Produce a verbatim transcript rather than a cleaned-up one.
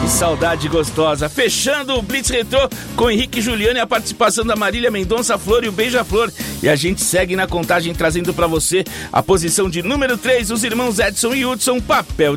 saudade gostosa. Fechando o Blitz Retrô com Henrique e Juliano e a participação da Marília Mendonça, Flor e o Beija-Flor. E a gente segue na contagem trazendo pra você a posição de número três, os irmãos Edson e Hudson, Papel